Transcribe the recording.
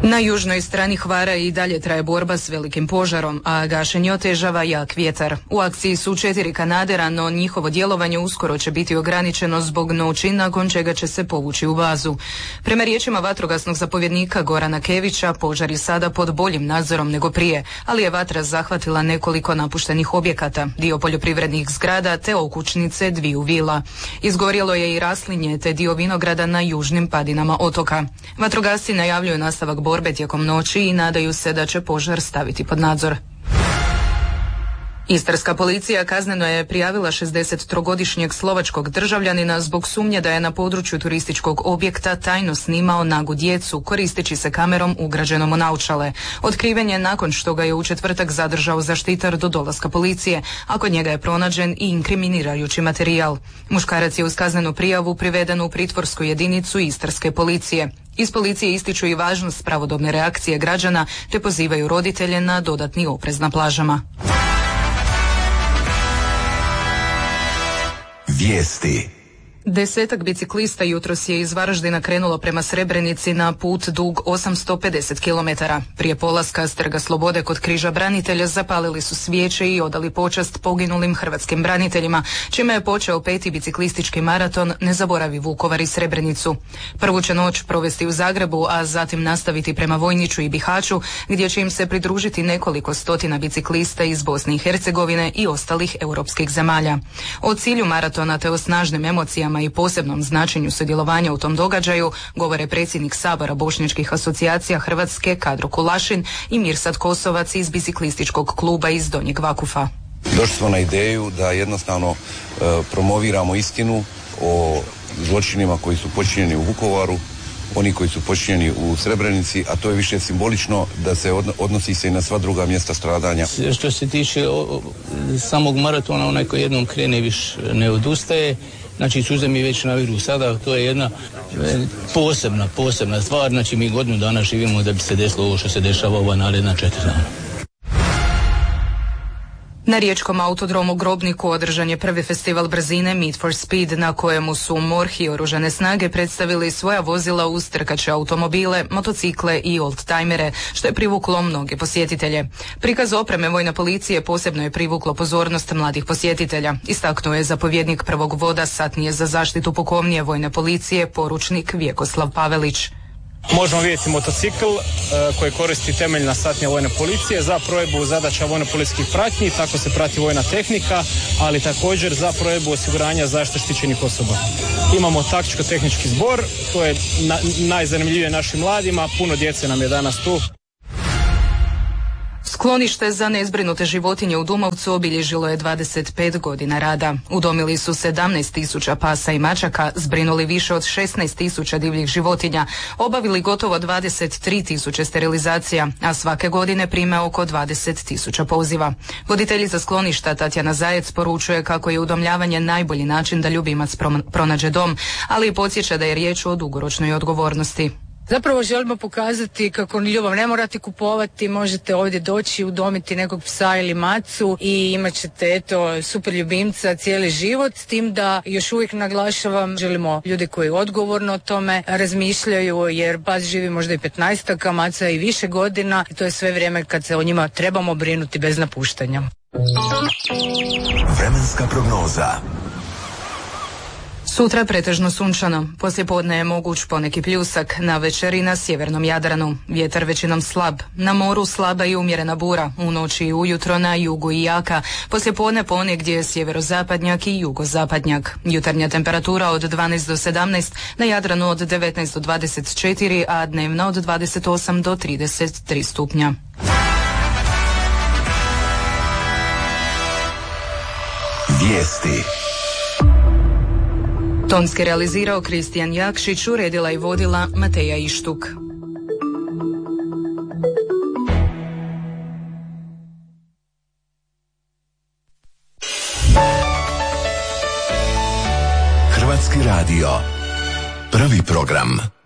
Na južnoj strani Hvara i dalje traje borba s velikim požarom, a gašenje otežava jak vjetar. U akciji su 4 kanadera, no njihovo djelovanje uskoro će biti ograničeno zbog noći, nakon čega će se povući u bazu. Prema riječima vatrogasnog zapovjednika Gorana Kevića, požar je sada pod boljim nadzorom nego prije, ali je vatra zahvatila nekoliko napuštenih objekata, dio poljoprivrednih zgrada te okućnice 2 vila. Izgorjelo je i raslinje te dio vinograda na južnim padinama otoka. Vatrogasci najavljuju nastavak borbe tijekom noći i nadaju se da će požar staviti pod nadzor. Istarska policija kazneno je prijavila 63-godišnjeg slovačkog državljanina zbog sumnje da je na području turističkog objekta tajno snimao nagu djecu koristeći se kamerom ugrađenom u naočale. Otkriven je nakon što ga je u četvrtak zadržao zaštitar do dolaska policije, a kod njega je pronađen i inkriminirajući materijal. Muškarac je uz kaznenu prijavu priveden u pritvorsku jedinicu Istarske policije. Iz policije ističu i važnost pravodobne reakcije građana te pozivaju roditelje na dodatni oprez na plažama. Vijesti. 10 biciklista jutros je iz Varaždina krenulo prema Srebrenici na put dug 850 km. Prije polaska s Trga Slobode kod Križa branitelja zapalili su svijeće i odali počast poginulim hrvatskim braniteljima, čime je počeo 5. biciklistički maraton Ne zaboravi Vukovar i Srebrenicu. Prvu će noć provesti u Zagrebu, a zatim nastaviti prema Vojniću i Bihaću, gdje će im se pridružiti nekoliko stotina biciklista iz Bosne i Hercegovine i ostalih europskih zemalja. O cilju maratona te o snažnim emocijama i posebnom značenju sudjelovanja u tom događaju govore predsjednik Sabora bošnjačkih asocijacija Hrvatske Kadro Kulašin i Mirsad Kosovac iz biciklističkog kluba iz Donjeg Vakufa. Došli smo na ideju da jednostavno promoviramo istinu o zločinima koji su počinjeni u Vukovaru, oni koji su počinjeni u Srebrenici, a to je više simbolično da se odnosi se i na sva druga mjesta stradanja. Što se tiče samog maratona, onaj koji jednom krene više ne odustaje. Znači, suze mi već naviru sada, to je jedna posebna stvar. Znači, mi godinu dana živimo da bi se desilo ovo što se dešava ova naredna 4 dana. Na riječkom autodromu Grobniku održan je prvi festival brzine Meet for Speed, na kojemu su MORH i Oružane snage predstavili svoja vozila uz trkače automobile, motocikle i oldtimere, što je privuklo mnoge posjetitelje. Prikaz opreme vojne policije posebno je privuklo pozornost mladih posjetitelja. Istaknuo je zapovjednik prvog voda satnije za zaštitu pukovnije vojne policije, poručnik Vjekoslav Pavelić. Možemo vidjeti motocikl koji koristi temeljna satnija vojne policije za provedbu zadaća vojno-policijskih pratnji, tako se prati vojna tehnika, ali također za provedbu osiguranja zaštite štićenih osoba. Imamo taktičko-tehnički zbor, to je najzanimljivije našim mladima, puno djece nam je danas tu. Sklonište za nezbrinute životinje u Dumovcu obilježilo je 25 godina rada. Udomili su 17.000 pasa i mačaka, zbrinuli više od 16.000 divljih životinja, obavili gotovo 23.000 sterilizacija, a svake godine prime oko 20.000 poziva. Voditeljica skloništa Tatjana Zajec poručuje kako je udomljavanje najbolji način da ljubimac pronađe dom, ali i podsjeća da je riječ o dugoročnoj odgovornosti. Zapravo želimo pokazati kako ljubav ne morate kupovati, možete ovdje doći udomiti nekog psa ili macu i imat ćete super ljubimca cijeli život, s tim da još uvijek naglašavam, želimo ljude koji odgovorno o tome razmišljaju, jer pas živi možda i 15, maca i više godina i to je sve vrijeme kad se o njima trebamo brinuti bez napuštanja. Vremenska prognoza. Sutra pretežno sunčano, poslijepodne je moguć poneki pljusak, navečer i na sjevernom Jadranu. Vjetar većinom slab, na moru slaba i umjerena bura, u noći i ujutro na jugu i jaka, poslijepodne ponegdje je sjeverozapadnjak i jugozapadnjak. Jutarnja temperatura od 12 do 17, na Jadranu od 19 do 24, a dnevna od 28 do 33 stupnja. Vijesti. Tonski realizirao Kristijan Jakšić, uredila i vodila Mateja Ištuk. Hrvatski radio. Prvi program.